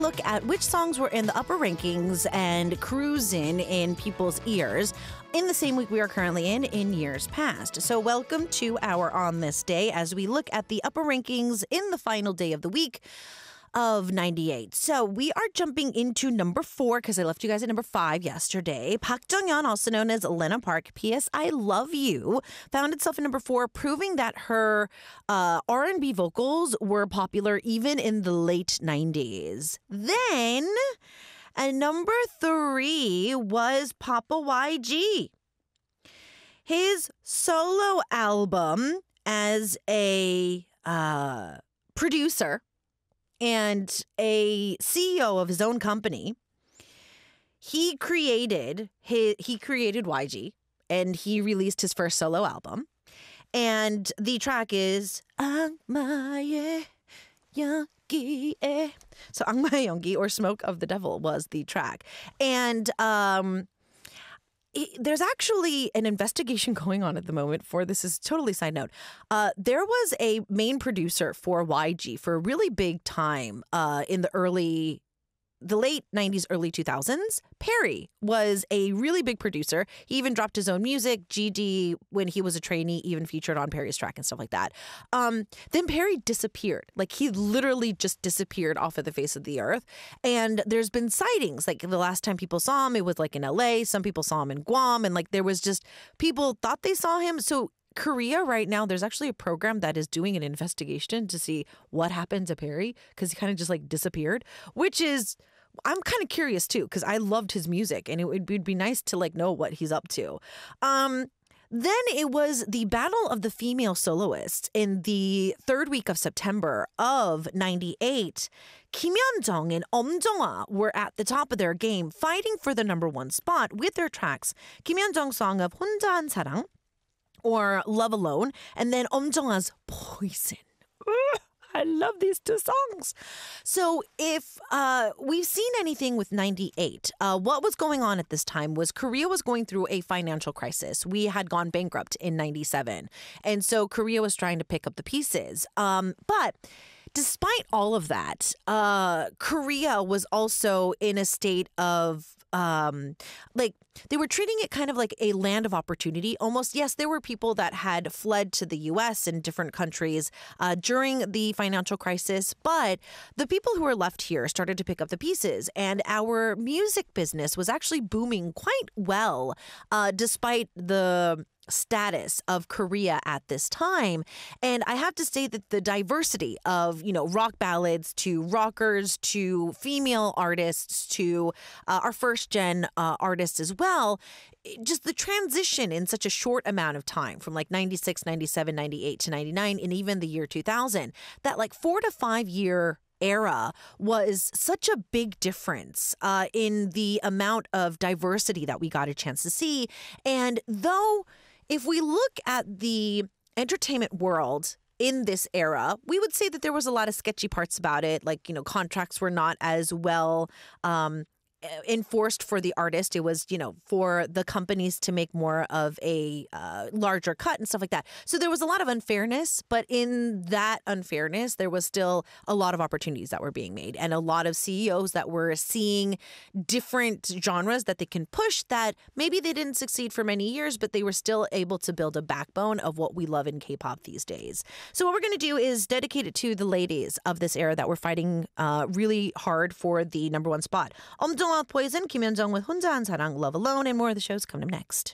Look at which songs were in the upper rankings and cruising in people's ears in the same week we are currently in years past. So welcome to our On This Day as we look at the upper rankings in the final day of the week of 98. So we are jumping into number 4 because I left you guys at number 5 yesterday. Park Jung-yeon, also known as Lena Park, P.S. I Love You, found itself at number 4, proving that her R&B vocals were popular even in the late 90s. Then, at number 3 was Papa YG. His solo album as a producer and a CEO of his own company, he created YG, and he released his first solo album. And the track is 악마의 연기. So 악마의 연기, or Smoke of the Devil, was the track. And there's actually an investigation going on at the moment for this. Is totally side note. There was a main producer for YG for a really big time in the late 90s, early 2000s. Perry was a really big producer. He even dropped his own music. GD, when he was a trainee, even featured on Perry's track and stuff like that. Then Perry disappeared. Like, he literally just disappeared off of the face of the earth. And there's been sightings. Like, the last time people saw him, it was like in LA. Some people saw him in Guam. And like, there was just, people thought they saw him. So Korea right now, there's actually a program that is doing an investigation to see what happened to Perry, because he kind of just like disappeared, which is, I'm kind of curious too, because I loved his music and it would be nice to like know what he's up to. Then it was the battle of the female soloists in the third week of September of 98. Kim Yeon-jung and Jung-ah were at the top of their game, fighting for the number 1 spot with their tracks. Kim Yeon-jung's song of 혼자 한 사랑, or Love Alone, and then Jung-ah's Poison. I love these 2 songs. So if we've seen anything with 98, what was going on at this time was Korea was going through a financial crisis. We had gone bankrupt in 97. And so Korea was trying to pick up the pieces. But despite all of that, Korea was also in a state of like, they were treating it kind of like a land of opportunity. Almost, yes, there were people that had fled to the U.S. and different countries during the financial crisis, but the people who were left here started to pick up the pieces, and our music business was actually booming quite well, despite the status of Korea at this time. And I have to say that the diversity of, rock ballads to rockers to female artists to our first gen artists as well, just the transition in such a short amount of time from like 96, 97, 98 to 99 and even the year 2000, that like 4 to 5 year era was such a big difference in the amount of diversity that we got a chance to see. And though if we look at the entertainment world in this era, we would say that there was a lot of sketchy parts about it. Like, contracts were not as well enforced for the artist. It was, for the companies to make more of a larger cut and stuff like that. So there was a lot of unfairness, but in that unfairness, there was still a lot of opportunities that were being made and a lot of CEOs that were seeing different genres that they can push that maybe they didn't succeed for many years, but they were still able to build a backbone of what we love in K-pop these days. So what we're going to do is dedicate it to the ladies of this era that were fighting really hard for the number 1 spot. Poison, Kim Yeon-jung with 혼자 한 사랑, Love Alone, and more of the shows coming up next.